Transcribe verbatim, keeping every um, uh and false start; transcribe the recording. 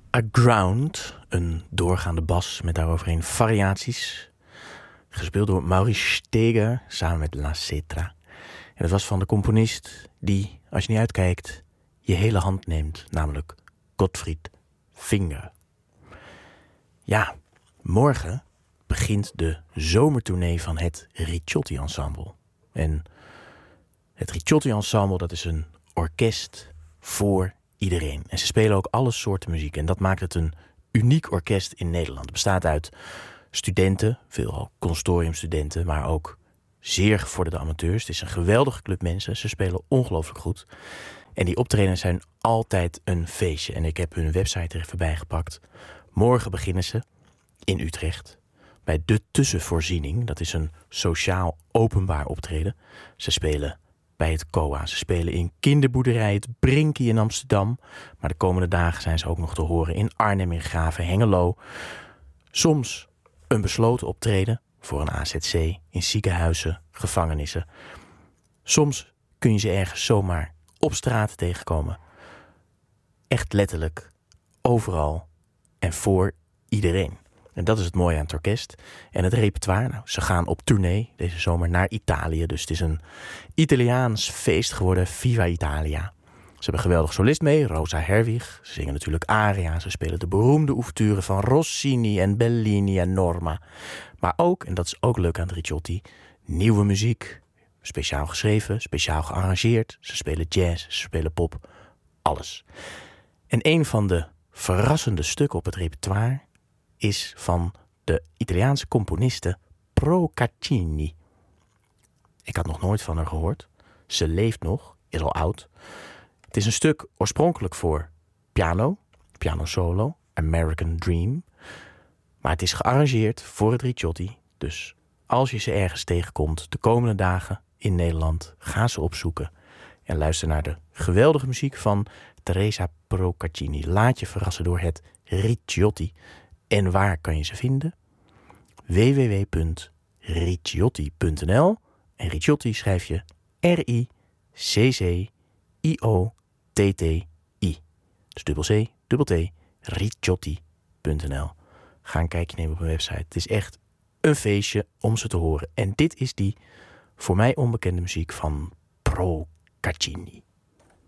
Aground, een doorgaande bas met daaroverheen variaties. Gespeeld door Maurice Steger samen met La Cetra. En dat was van de componist die, als je niet uitkijkt, je hele hand neemt, namelijk Gottfried Finger. Ja, morgen begint de zomertournee van het Ricciotti Ensemble. En het Ricciotti Ensemble, dat is een orkest voor iedereen. En ze spelen ook alle soorten muziek. En dat maakt het een uniek orkest in Nederland. Het bestaat uit studenten, veelal consortiumstudenten, maar ook zeer gevorderde amateurs. Het is een geweldige club mensen. Ze spelen ongelooflijk goed. En die optredens zijn altijd een feestje. En ik heb hun website er even bij gepakt. Morgen beginnen ze in Utrecht bij De Tussenvoorziening. Dat is een sociaal openbaar optreden. Ze spelen bij het C O A. Ze spelen in kinderboerderij het Brinkie in Amsterdam. Maar de komende dagen zijn ze ook nog te horen in Arnhem, in Graven, Hengelo. Soms een besloten optreden voor een A Z C, in ziekenhuizen, gevangenissen. Soms kun je ze ergens zomaar op straat tegenkomen. Echt letterlijk, overal en voor iedereen. En dat is het mooie aan het orkest. En het repertoire, nou, ze gaan op tournee deze zomer naar Italië. Dus het is een Italiaans feest geworden, Viva Italia. Ze hebben een geweldig solist mee, Rosa Herwig. Ze zingen natuurlijk aria. Ze spelen de beroemde ouverturen van Rossini en Bellini en Norma. Maar ook, en dat is ook leuk aan het Ricciotti, nieuwe muziek. Speciaal geschreven, speciaal gearrangeerd. Ze spelen jazz, ze spelen pop, alles. En een van de verrassende stukken op het repertoire is van de Italiaanse componiste Procaccini. Ik had nog nooit van haar gehoord. Ze leeft nog, is al oud. Het is een stuk oorspronkelijk voor piano, piano solo, American Dream. Maar het is gearrangeerd voor het Ricciotti. Dus als je ze ergens tegenkomt de komende dagen in Nederland, ga ze opzoeken en luister naar de geweldige muziek van Teresa Procaccini. Laat je verrassen door het Ricciotti. En waar kan je ze vinden? w w w punt ricciotti punt n l. En Ricciotti schrijf je R I C C I O T T I. Dus dubbel C, dubbel T, ricciotti punt n l. Ga een kijkje nemen op mijn website. Het is echt een feestje om ze te horen. En dit is die voor mij onbekende muziek van Procaccini.